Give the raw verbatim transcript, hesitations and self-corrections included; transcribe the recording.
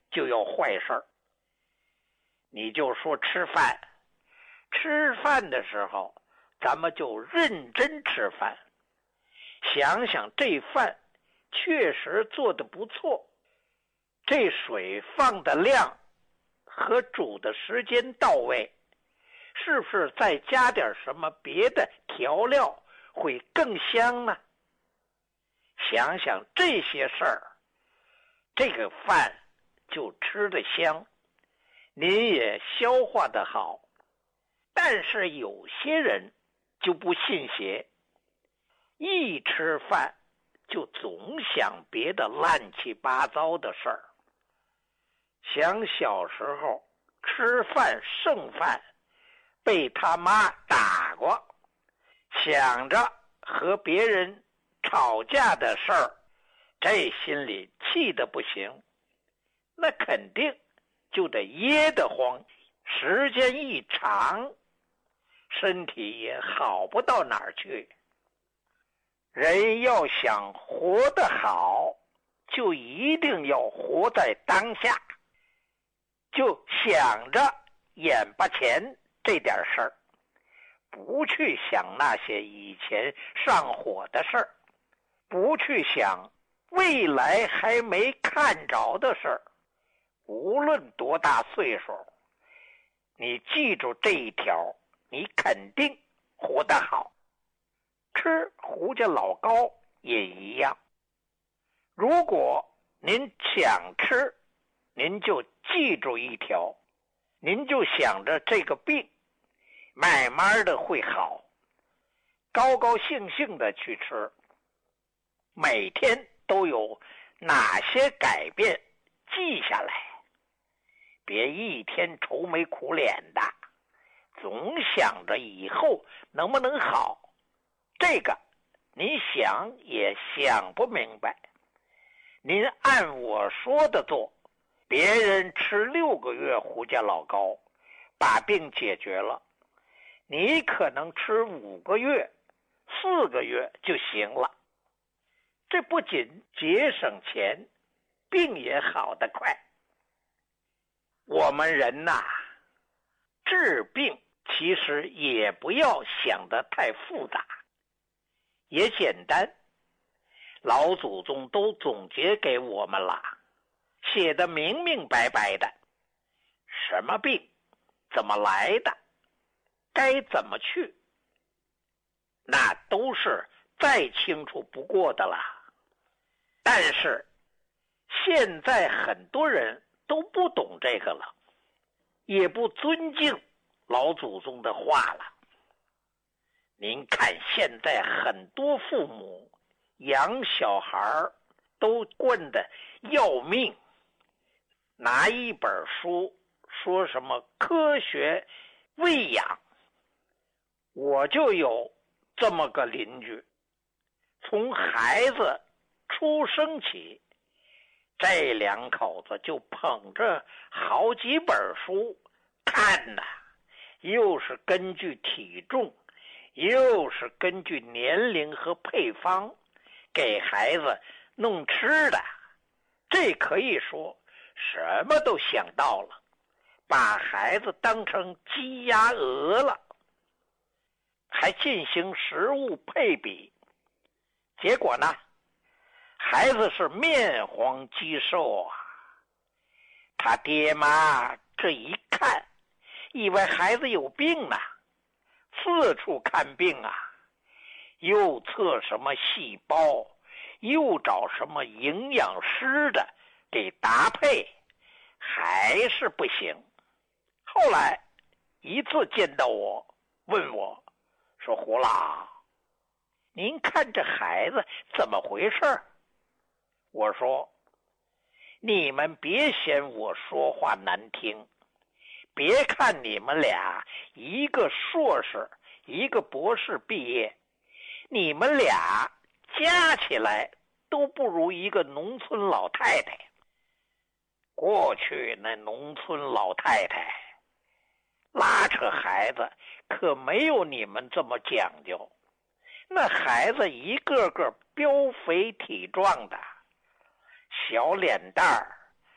就有坏事儿。你就说吃饭，吃饭的时候咱们就认真吃饭，想想这饭确实做得不错，这水放的量和煮的时间到位，是不是再加点什么别的调料会更香呢？想想这些事儿，这个饭就吃得香，您也消化得好。但是有些人就不信邪，一吃饭就总想别的乱七八糟的事儿。想小时候吃饭剩饭被他妈打过，想着和别人吵架的事儿，这心里气得不行，那肯定就得噎得慌，时间一长身体也好不到哪儿去。人要想活得好，就一定要活在当下，就想着眼巴前这点事儿，不去想那些以前上火的事儿，不去想未来还没看着的事儿。无论多大岁数，你记住这一条，你肯定活得好。吃胡家老高也一样，如果您想吃，您就记住一条，您就想着这个病慢慢的会好，高高兴兴的去吃，每天都有哪些改变记下来，别一天愁眉苦脸的，总想着以后能不能好，这个您想也想不明白。您按我说的做，别人吃六个月胡家老高把病解决了，你可能吃五个月四个月就行了。这不仅节省钱，病也好得快。我们人呐，治病其实也不要想得太复杂，也简单。老祖宗都总结给我们了，写得明明白白的，什么病怎么来的，该怎么去，那都是再清楚不过的了。但是现在很多人都不懂这个了，也不尊敬老祖宗的话了。您看现在很多父母养小孩都惯得要命，拿一本书说什么科学喂养。我就有这么个邻居，从孩子出生起，这两口子就捧着好几本书看呐，又是根据体重，又是根据年龄和配方给孩子弄吃的。这可以说什么都想到了，把孩子当成鸡鸭鹅了，还进行食物配比。结果呢，孩子是面黄肌瘦啊。他爹妈这一看，以为孩子有病呢，四处看病啊，又测什么细胞，又找什么营养师的给搭配，还是不行。后来一次见到我，问我说，胡老，您看这孩子怎么回事？我说，你们别嫌我说话难听，别看你们俩一个硕士一个博士毕业，你们俩加起来都不如一个农村老太太。过去那农村老太太拉扯孩子可没有你们这么讲究，那孩子一个个膘肥体壮的，小脸蛋儿，